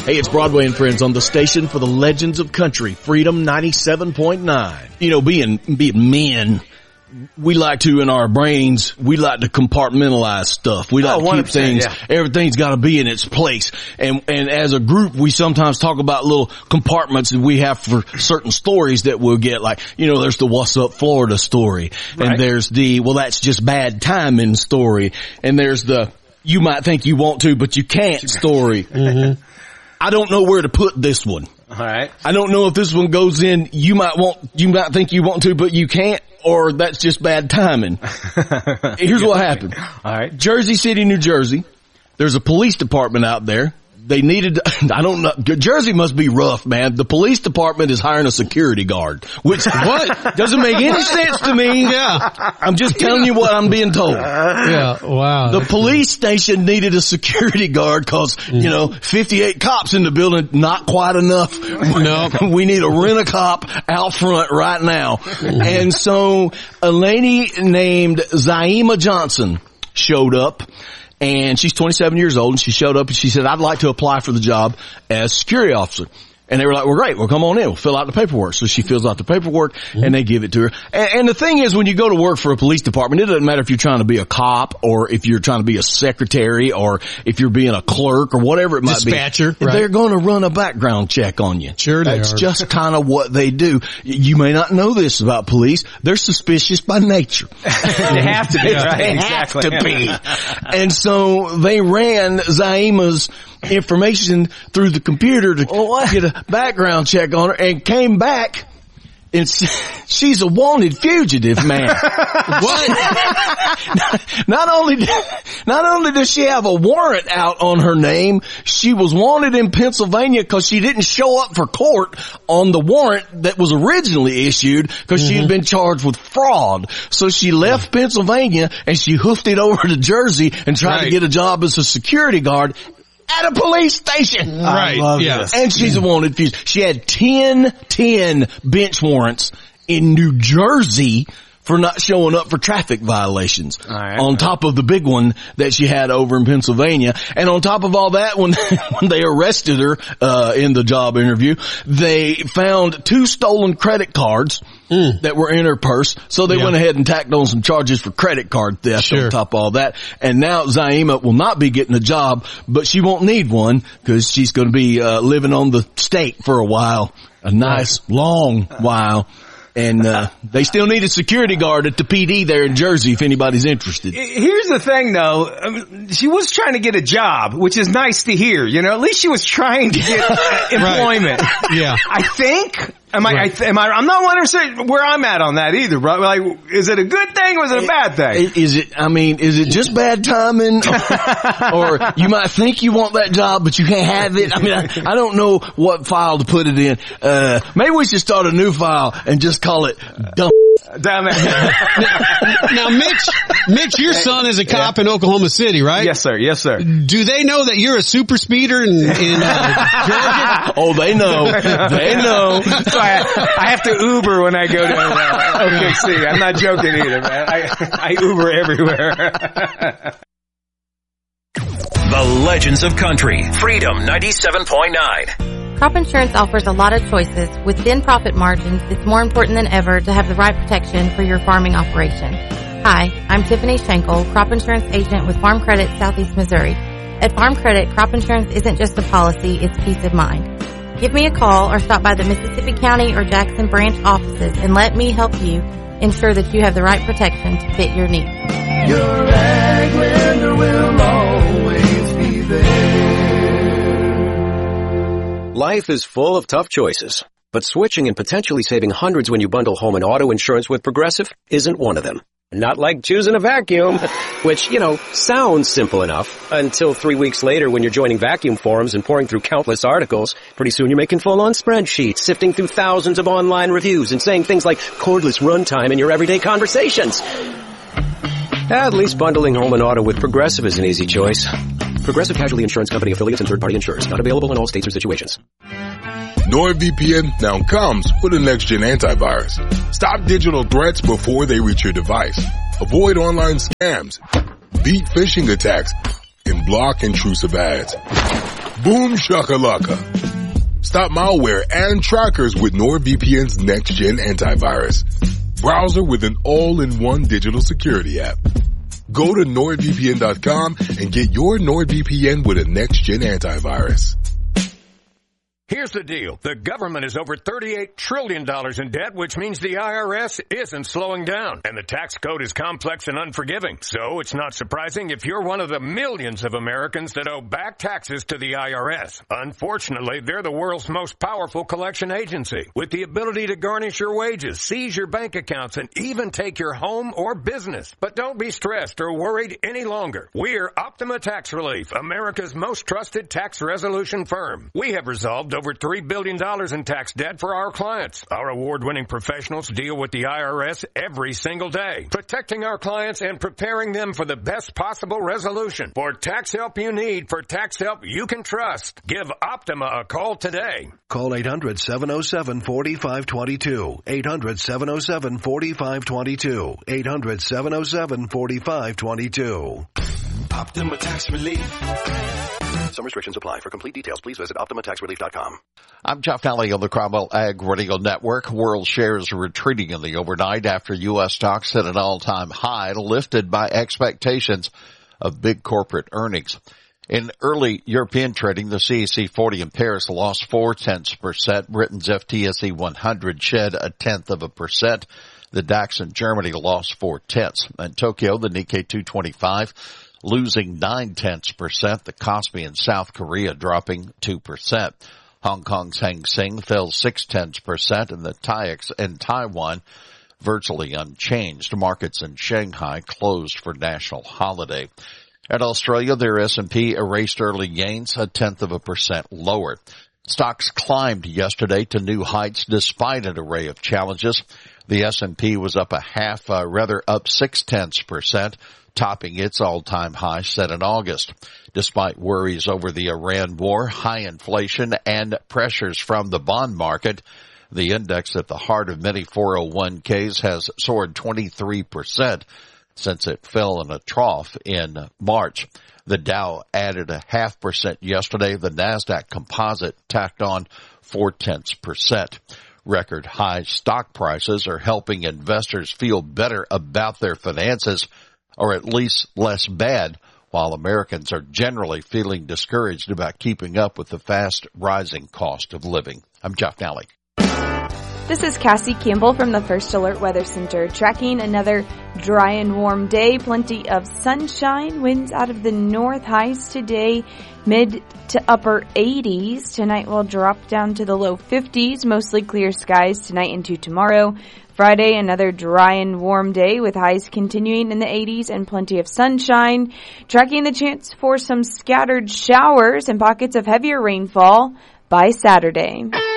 Hey, it's Broadway and Friends on the station for the legends of country, Freedom 97.9. You know, being men, we like to, in our brains, we like to compartmentalize stuff. We like to keep things, everything's got to be in its place. And as a group, we sometimes talk about little compartments that we have for certain stories that we'll get. Like, you know, there's the What's Up Florida story. Right. And there's the, well, that's just bad timing story. And there's the, you might think you want to, but you can't story. Mm-hmm. I don't know where to put this one. All right. I don't know if this one goes in, you might think you want to, but you can't, or that's just bad timing. Here's what happened. All right. Jersey City, New Jersey. There's a police department out there. They needed, I don't know, Jersey must be rough, man. The police department is hiring a security guard, which what doesn't make any sense to me. Yeah. I'm just telling you what I'm being told. Yeah. Wow. The police station needed a security guard because, 58 cops in the building, not quite enough. No. We need to rent a cop out front right now. And so a lady named Zaima Johnson showed up. And she's 27 years old, and she showed up and she said, I'd like to apply for the job as security officer. And they were like, well, great. Well, come on in. We'll fill out the paperwork. So she fills out the paperwork and they give it to her. And the thing is, when you go to work for a police department, it doesn't matter if you're trying to be a cop or if you're trying to be a secretary or if you're being a clerk or whatever it might Dispatcher, be. Right. They're going to run a background check on you. Sure they That's are. just kind of what they do. You may not know this about police. They're suspicious by nature. They have to be, right? They Exactly. have to be. And so they ran Zaima's information through the computer to get a background check on her and came back and she's a wanted fugitive, man. What? Not only does she have a warrant out on her name, she was wanted in Pennsylvania because she didn't show up for court on the warrant that was originally issued because she had been charged with fraud. So she left Pennsylvania and she hoofed it over to Jersey and tried to get a job as a security guard at a police station. Right. Yes. And she's a wanted fugitive. She had 10 bench warrants in New Jersey for not showing up for traffic violations. On top of the big one that she had over in Pennsylvania. And on top of all that, when they arrested her, in the job interview, they found 2 stolen credit cards that were in her purse. So they went ahead and tacked on some charges for credit card theft on top of all that. And now Zaima will not be getting a job, but she won't need one because she's going to be, living on the state for a while. A nice long while. And they still need a security guard at the PD there in Jersey if anybody's interested. Here's the thing, though. She was trying to get a job, which is nice to hear. You know, at least she was trying to get employment. Yeah. I think. I'm not 100% where I'm at on that either, bro. Like, is it a good thing or is it a bad thing? Is it just bad timing? Or you might think you want that job, but you can't have it? I mean, I don't know what file to put it in. Maybe we should start a new file and just call it dumb. Damn it. Now, Mitch, your son is a cop in Oklahoma City, right? Yes, sir. Yes, sir. Do they know that you're a super speeder in Georgia? Oh, they know. They know. So I have to Uber when I go to OKC. I'm not joking either, man. I Uber everywhere. The Legends of Country, Freedom 97.9. Crop insurance offers a lot of choices. With thin profit margins, it's more important than ever to have the right protection for your farming operation. Hi, I'm Tiffany Schenkel, crop insurance agent with Farm Credit Southeast Missouri. At Farm Credit, crop insurance isn't just a policy, it's peace of mind. Give me a call or stop by the Mississippi County or Jackson branch offices and let me help you ensure that you have the right protection to fit your needs. Your ag lender will always be there. Life is full of tough choices, but switching and potentially saving hundreds when you bundle home and auto insurance with Progressive isn't one of them. Not like choosing a vacuum, which, sounds simple enough until 3 weeks later when you're joining vacuum forums and pouring through countless articles. Pretty soon you're making full-on spreadsheets, sifting through thousands of online reviews and saying things like cordless runtime in your everyday conversations. At least bundling home and auto with Progressive is an easy choice. Progressive Casualty Insurance Company affiliates and third-party insurers. Not available in all states or situations. NordVPN now comes with a next-gen antivirus. Stop digital threats before they reach your device. Avoid online scams. Beat phishing attacks. And block intrusive ads. Boom shakalaka. Stop malware and trackers with NordVPN's next-gen antivirus. Browser with an all-in-one digital security app. Go to NordVPN.com and get your NordVPN with a next-gen antivirus. Here's the deal. The government is over $38 trillion in debt, which means the IRS isn't slowing down. And the tax code is complex and unforgiving. So it's not surprising if you're one of the millions of Americans that owe back taxes to the IRS. Unfortunately, they're the world's most powerful collection agency, with the ability to garnish your wages, seize your bank accounts, and even take your home or business. But don't be stressed or worried any longer. We're Optima Tax Relief, America's most trusted tax resolution firm. We have resolved over $3 billion in tax debt for our clients. Our award-winning professionals deal with the IRS every single day, protecting our clients and preparing them for the best possible resolution. For tax help you need, for tax help you can trust, give Optima a call today. Call 800-707-4522. 800-707-4522. 800-707-4522. Optima Tax Relief. Some restrictions apply. For complete details, please visit OptimaTaxRelief.com. I'm Jeff Nally on the Cromwell Ag Radio Network. World shares are retreating in the overnight after U.S. stocks hit an all-time high, lifted by expectations of big corporate earnings. In early European trading, the CAC 40 in Paris lost 0.4%. Britain's FTSE 100 shed 0.1%. The DAX in Germany lost 0.4. In Tokyo, the Nikkei 225 losing 0.9%. The Kospi in South Korea dropping 2%. Hong Kong's Hang Seng fell 0.6%, and the TAIEX in Taiwan virtually unchanged. Markets in Shanghai closed for national holiday. At Australia, their S&P erased early gains 0.1% lower. Stocks climbed yesterday to new heights despite an array of challenges. The S&P was up up 0.6%, topping its all-time high set in August. Despite worries over the Iran war, high inflation, and pressures from the bond market, the index at the heart of many 401ks has soared 23% since it fell in a trough in March. The Dow added 0.5% yesterday. The NASDAQ composite tacked on 0.4%. Record high stock prices are helping investors feel better about their finances, or at least less bad, while Americans are generally feeling discouraged about keeping up with the fast rising cost of living. I'm Jeff Nally. This is Cassie Campbell from the First Alert Weather Center, tracking another dry and warm day. Plenty of sunshine, winds out of the north, highs today mid to upper 80s. Tonight will drop down to the low 50s, mostly clear skies tonight into tomorrow. Friday, another dry and warm day with highs continuing in the 80s and plenty of sunshine. Tracking the chance for some scattered showers and pockets of heavier rainfall by Saturday.